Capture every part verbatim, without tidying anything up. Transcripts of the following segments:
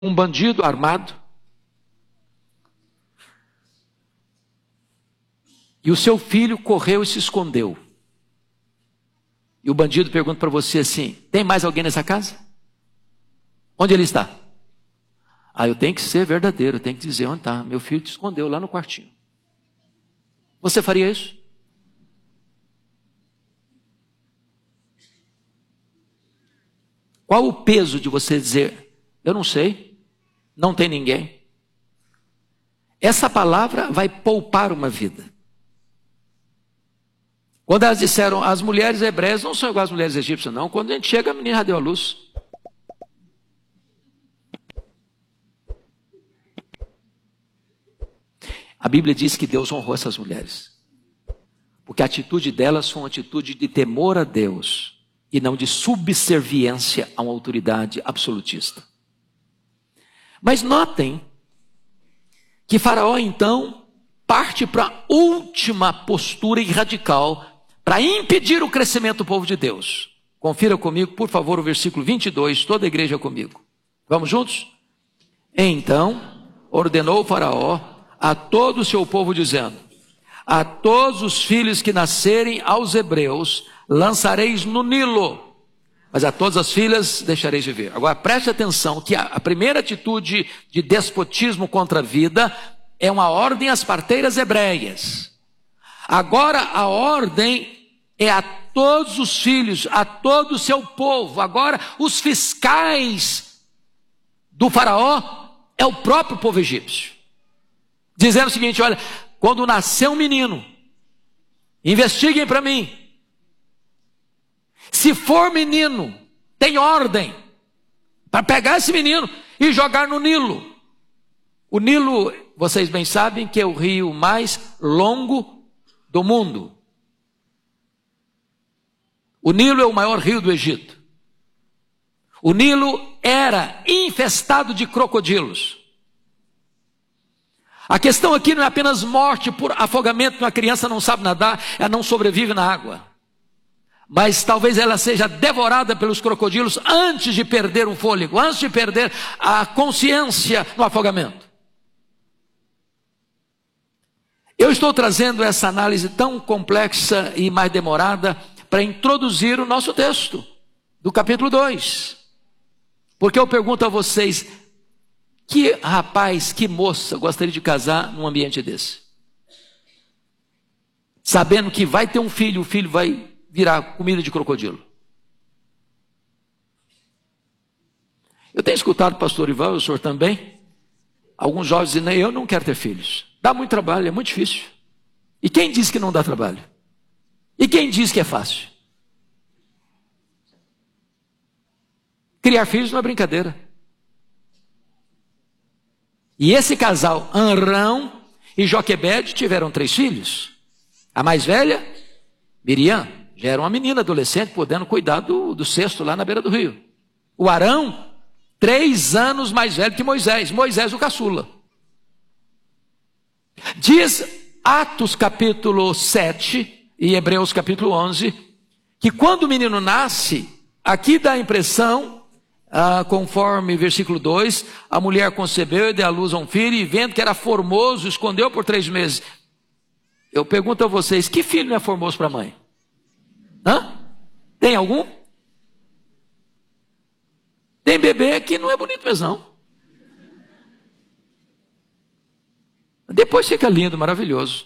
um bandido armado e o seu filho correu e se escondeu. E o bandido pergunta para você assim: tem mais alguém nessa casa? Onde ele está? Ah, eu tenho que ser verdadeiro, eu tenho que dizer onde está. Meu filho se escondeu lá no quartinho. Você faria isso? Qual o peso de você dizer: eu não sei, não tem ninguém? Essa palavra vai poupar uma vida. Quando elas disseram, as mulheres hebreias não são iguais às mulheres egípcias, não. Quando a gente chega, a menina já deu a luz. A Bíblia diz que Deus honrou essas mulheres, porque a atitude delas foi uma atitude de temor a Deus e não de subserviência a uma autoridade absolutista. Mas notem que Faraó então parte para a última postura e radical para impedir o crescimento do povo de Deus. Confira comigo, por favor, o versículo vinte e dois, toda a igreja comigo. Vamos juntos? Então ordenou o Faraó a todo o seu povo, dizendo: a todos os filhos que nascerem aos hebreus lançareis no Nilo, mas a todas as filhas deixareis viver. Agora preste atenção que a, a primeira atitude de despotismo contra a vida é uma ordem às parteiras hebreias. Agora a ordem é a todos os filhos, a todo o seu povo. Agora os fiscais do Faraó é o próprio povo egípcio, dizendo o seguinte: olha, quando nascer um menino, investiguem para mim. Se for menino, tem ordem para pegar esse menino e jogar no Nilo. O Nilo, vocês bem sabem que é o rio mais longo do mundo. O Nilo é o maior rio do Egito. O Nilo era infestado de crocodilos. A questão aqui não é apenas morte por afogamento, uma criança não sabe nadar, ela não sobrevive na água. Mas talvez ela seja devorada pelos crocodilos antes de perder o fôlego, antes de perder a consciência no afogamento. Eu estou trazendo essa análise tão complexa e mais demorada para introduzir o nosso texto do capítulo dois. Porque eu pergunto a vocês: que rapaz, que moça gostaria de casar num ambiente desse? Sabendo que vai ter um filho, o filho vai virar comida de crocodilo. Eu tenho escutado o pastor Ival, o senhor também, alguns jovens dizendo: eu não quero ter filhos. Dá muito trabalho, é muito difícil. E quem diz que não dá trabalho? E quem diz que é fácil? Criar filhos não é brincadeira. E esse casal, Anrão e Joquebede, tiveram três filhos. A mais velha, Miriam, já era uma menina adolescente, podendo cuidar do, do cesto lá na beira do rio. O Arão, três anos mais velho que Moisés. Moisés o caçula. Diz Atos capítulo sete e Hebreus capítulo onze, que quando o menino nasce, aqui dá a impressão... Ah, conforme versículo dois, a mulher concebeu e deu à luz a um filho, e vendo que era formoso, escondeu por três meses. Eu pergunto a vocês: que filho não é formoso para a mãe? Hã? Tem algum? Tem bebê que não é bonito mesmo, não. Depois fica lindo, maravilhoso.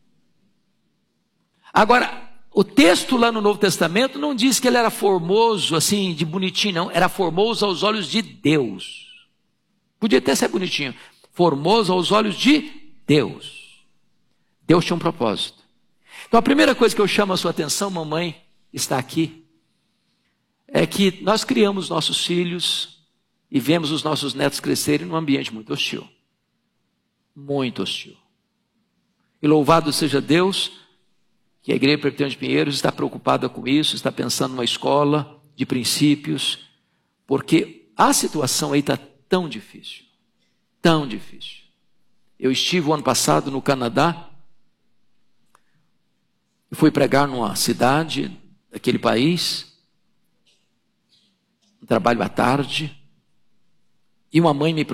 Agora, o texto lá no Novo Testamento não diz que ele era formoso, assim, de bonitinho, não. Era formoso aos olhos de Deus. Podia até ser bonitinho. Formoso aos olhos de Deus. Deus tinha um propósito. Então a primeira coisa que eu chamo a sua atenção, mamãe está aqui, é que nós criamos nossos filhos e vemos os nossos netos crescerem num ambiente muito hostil. Muito hostil. E louvado seja Deus, que a Igreja Presbiteriana de Pinheiros está preocupada com isso, está pensando numa escola de princípios, porque a situação aí está tão difícil, tão difícil. Eu estive o ano passado no Canadá, fui pregar numa cidade daquele país, um trabalho à tarde, E uma mãe me